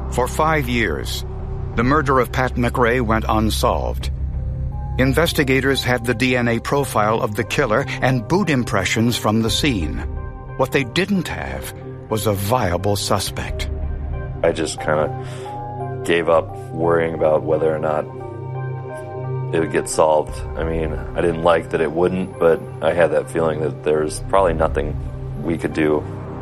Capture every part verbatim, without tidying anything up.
For five years, the murder of Pat McRae went unsolved. Investigators had the D N A profile of the killer and boot impressions from the scene. What they didn't have was a viable suspect. I just kind of gave up worrying about whether or not it would get solved. I mean, I didn't like that it wouldn't, but I had that feeling that there's probably nothing we could do.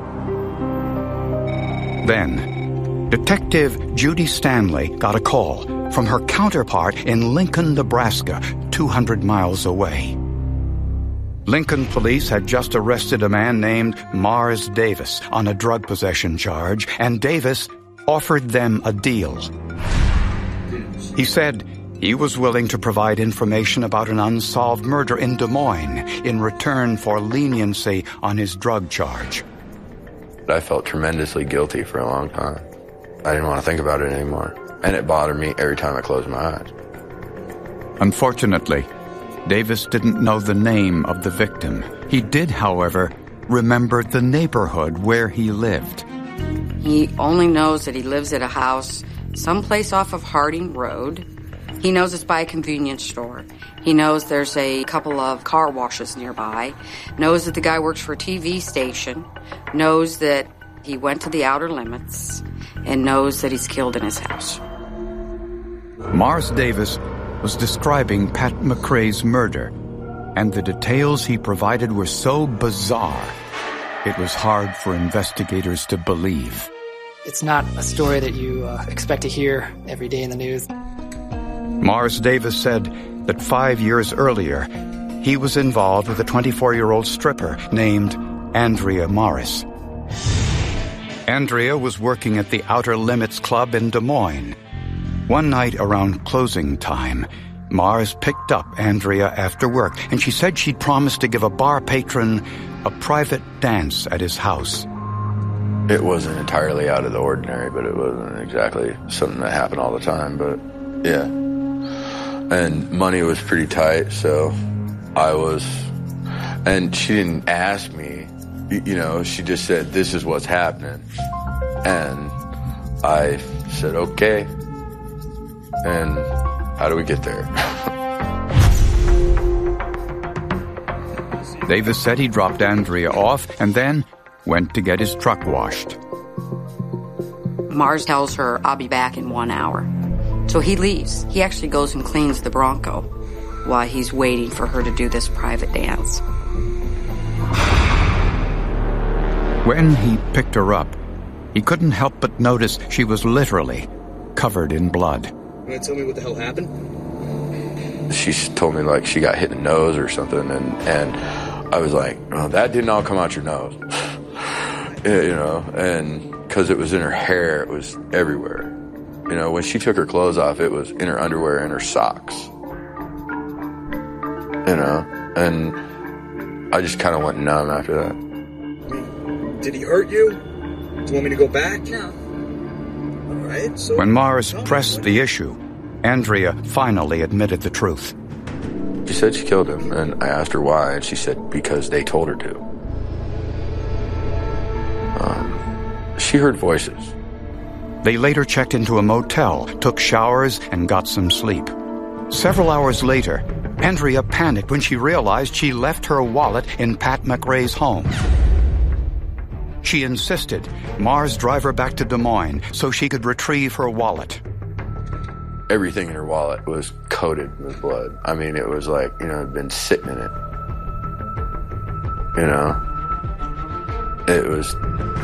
Then, Detective Judy Stanley got a call from her counterpart in Lincoln, Nebraska, two hundred miles away. Lincoln police had just arrested a man named Mars Davis on a drug possession charge, and Davis offered them a deal. He said he was willing to provide information about an unsolved murder in Des Moines in return for leniency on his drug charge. I felt tremendously guilty for a long time. I didn't want to think about it anymore, and it bothered me every time I closed my eyes. Unfortunately, Davis didn't know the name of the victim. He did, however, remember the neighborhood where he lived. He only knows that he lives at a house someplace off of Harding Road. He knows it's by a convenience store. He knows there's a couple of car washes nearby, knows that the guy works for a T V station, knows that he went to the outer limits, and knows that he's killed in his house. Mars Davis was describing Pat McRae's murder, and the details he provided were so bizarre, it was hard for investigators to believe. It's not a story that you uh, expect to hear every day in the news. Mars Davis said that five years earlier, he was involved with a twenty-four-year-old stripper named Andrea Morris. Andrea was working at the Outer Limits Club in Des Moines. One night around closing time, Mars picked up Andrea after work, and she said she'd promised to give a bar patron a private dance at his house. It wasn't entirely out of the ordinary, but it wasn't exactly something that happened all the time, but yeah. And money was pretty tight, so I was... And she didn't ask me, you know, she just said, this is what's happening. And I said, okay. And how do we get there? Davis said he dropped Andrea off and then went to get his truck washed. Mars tells her, I'll be back in one hour. So he leaves. He actually goes and cleans the Bronco while he's waiting for her to do this private dance. When he picked her up, he couldn't help but notice she was literally covered in blood. You want to tell me what the hell happened? She told me, like, she got hit in the nose or something, and, and I was like, oh, that didn't all come out your nose. You know, and because it was in her hair, it was everywhere. You know, when she took her clothes off, it was in her underwear and her socks. You know, and I just kind of went numb after that. Did he hurt you? Do you want me to go back? No. All right, so... When Mars pressed the issue, Andrea finally admitted the truth. She said she killed him, and I asked her why, and she said because they told her to. Um, she heard voices. They later checked into a motel, took showers, and got some sleep. Several hours later, Andrea panicked when she realized she left her wallet in Pat McRae's home. She insisted Mars drive her back to Des Moines so she could retrieve her wallet. Everything in her wallet was coated with blood. I mean, it was like, you know, it'd been sitting in it. You know? It was...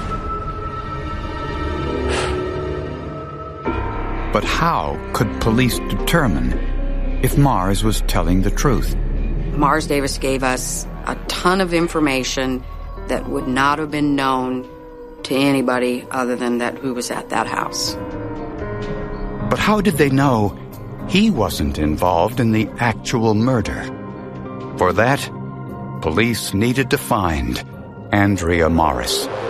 But how could police determine if Mars was telling the truth? Mars Davis gave us a ton of information that would not have been known to anybody other than that who was at that house. But how did they know he wasn't involved in the actual murder? For that, police needed to find Andrea Morris.